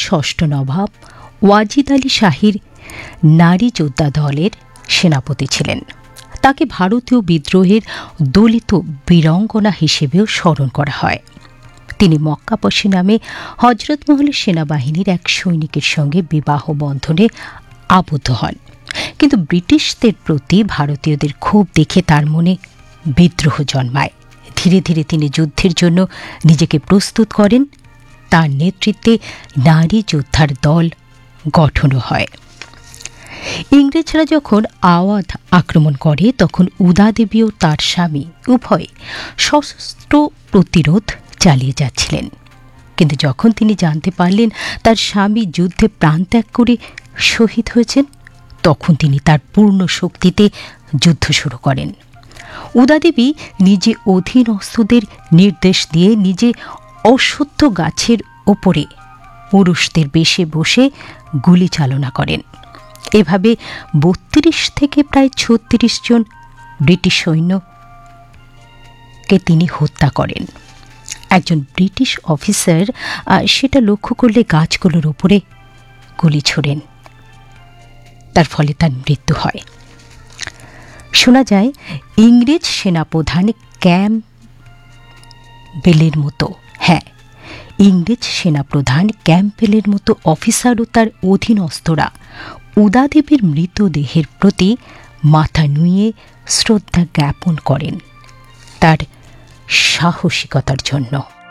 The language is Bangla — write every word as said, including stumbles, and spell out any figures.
ষষ্ঠ নবাব ওয়াজিদ আলী শাহীর নারী যোদ্ধা দলের সেনাপতি ছিলেন। তাকে ভারতীয় বিদ্রোহের দলিত বীরাঙ্গনা হিসেবেও স্মরণ করা হয়। তিনি মক্কাপসি নামে হযরত মহলের সেনাবাহিনীর এক সৈনিকের সঙ্গে বিবাহ বন্ধনে আবদ্ধ হন, কিন্তু ব্রিটিশদের প্রতি ভারতীয়দের ক্ষোভ দেখে তার মনে বিদ্রোহ জন্মায়। ধীরে ধীরে তিনি যুদ্ধের জন্য নিজেকে প্রস্তুত করেন। তার নেতৃত্বে নারী যোদ্ধার দল গঠনও হয়। ইংরেজরা যখন আওয়াধ আক্রমণ করে তখন উদা দেবী ও তার স্বামী উভয়ে সশস্ত্র প্রতিরোধ চালিয়ে যাচ্ছিলেন, কিন্তু যখন তিনি জানতে পারলেন তার স্বামী যুদ্ধে প্রাণত্যাগ করে শহীদ হয়েছেন, তখন তিনি তার পূর্ণ শক্তিতে যুদ্ধ শুরু করেন। উদা দেবী নিজে অধীনস্থদের নির্দেশ দিয়ে নিজে অশ্বত্থ গাছের ওপরে পুরুষদের বেশে বসে গুলি চালনা করেন। এভাবে বত্রিশ থেকে প্রায় ছত্রিশ জন ব্রিটিশ সৈন্যকে তিনি হত্যা করেন। একজন ব্রিটিশ অফিসার সেটা লক্ষ্য করলে গাছগুলোর উপরে গুলি ছোড়েন, তার ফলে তার মৃত্যু হয়। শোনা যায় ইংরেজ সেনাপ্রধান ক্যাম্পবেলের মতো হ্যাঁ ইংরেজ সেনাপ্রধান ক্যাম্পবেলের মতো অফিসার ও তার অধীনস্থরা উদা দেবীর মৃতদেহের প্রতি মাথা নুইয়ে শ্রদ্ধা জ্ঞাপন করেন তার সাহসিকতার জন্য।